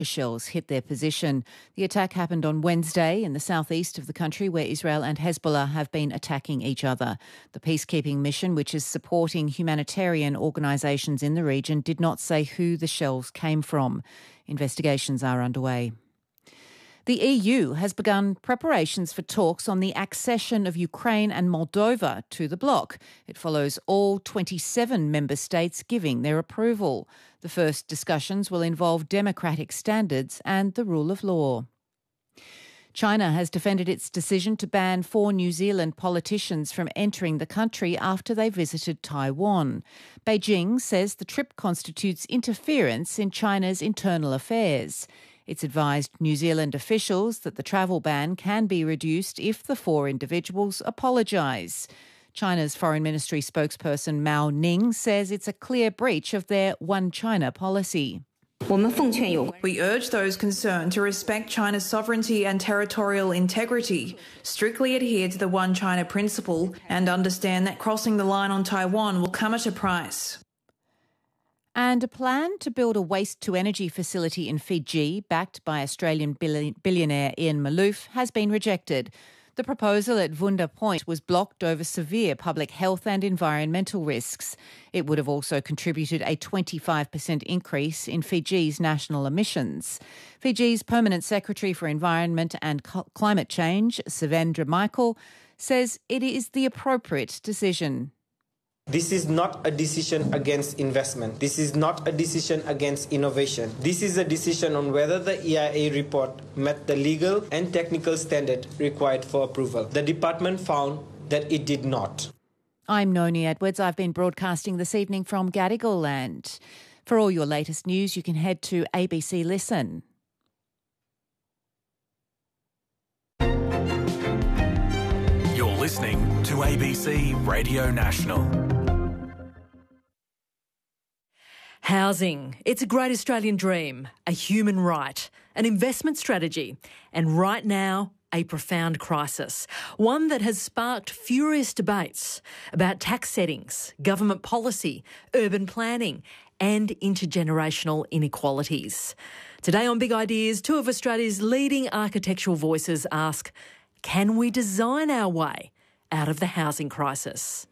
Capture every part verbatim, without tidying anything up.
shells hit their position. The attack happened on Wednesday in the southeast of the country, where Israel and Hezbollah have been attacking each other. The peacekeeping mission, which is supporting humanitarian organisations in the region, did not say who the shells came from. Investigations are underway. The E U has begun preparations for talks on the accession of Ukraine and Moldova to the bloc. It follows all twenty-seven member states giving their approval. The first discussions will involve democratic standards and the rule of law. China has defended its decision to ban four New Zealand politicians from entering the country after they visited Taiwan. Beijing says the trip constitutes interference in China's internal affairs. It's advised New Zealand officials that the travel ban can be reduced if the four individuals apologise. China's Foreign Ministry spokesperson Mao Ning says it's a clear breach of their One China policy. We urge those concerned to respect China's sovereignty and territorial integrity, strictly adhere to the One China principle, and understand that crossing the line on Taiwan will come at a price. And a plan to build a waste-to-energy facility in Fiji, backed by Australian billionaire Ian Malouf, has been rejected. The proposal at Vunda Point was blocked over severe public health and environmental risks. It would have also contributed a twenty-five percent increase in Fiji's national emissions. Fiji's Permanent Secretary for Environment and Climate Change, Sivendra Michael, says it is the appropriate decision. This is not a decision against investment. This is not a decision against innovation. This is a decision on whether the E I A report met the legal and technical standard required for approval. The department found that it did not. I'm Noni Edwards. I've been broadcasting this evening from Gadigal Land. For all your latest news, you can head to A B C Listen. You're listening to A B C Radio National. Housing. It's a great Australian dream, a human right, an investment strategy, and right now, a profound crisis. One that has sparked furious debates about tax settings, government policy, urban planning, and intergenerational inequalities. Today on Big Ideas, two of Australia's leading architectural voices ask, can we design our way out of the housing crisis?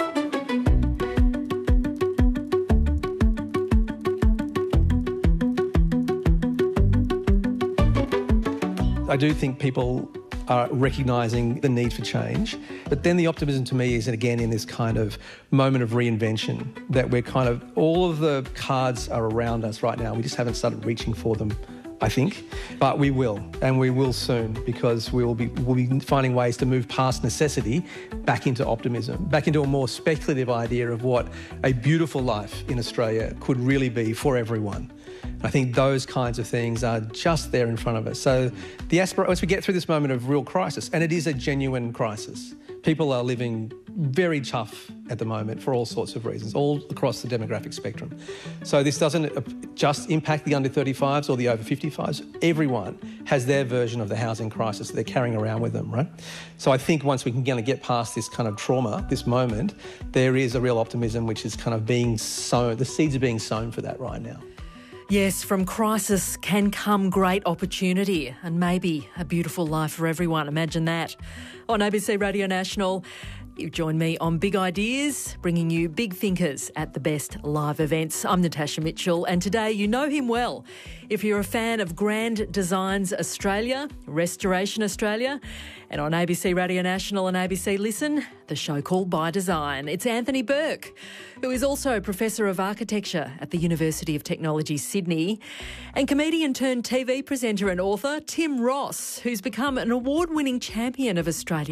I do think people are recognising the need for change. But then the optimism to me is, again, in this kind of moment of reinvention, that we're kind of, all of the cards are around us right now. We just haven't started reaching for them, I think. But we will, and we will soon, because we will be, we'll be finding ways to move past necessity back into optimism, back into a more speculative idea of what a beautiful life in Australia could really be for everyone. I think those kinds of things are just there in front of us. So the aspir- once we get through this moment of real crisis, and it is a genuine crisis, people are living very tough at the moment for all sorts of reasons, all across the demographic spectrum. So this doesn't just impact the under thirty-fives or the over fifty-fives. Everyone has their version of the housing crisis that they're carrying around with them, right? So I think once we can kind of get past this kind of trauma, this moment, there is a real optimism which is kind of being sown, the seeds are being sown for that right now. Yes, from crisis can come great opportunity and maybe a beautiful life for everyone. Imagine that. On A B C Radio National, you join me on Big Ideas, bringing you big thinkers at the best live events. I'm Natasha Mitchell, and today you know him well. If you're a fan of Grand Designs Australia, Restoration Australia, and on A B C Radio National and A B C Listen, the show called By Design. It's Anthony Burke, who is also Professor of Architecture at the University of Technology, Sydney, and comedian turned T V presenter and author Tim Ross, who's become an award-winning champion of Australia.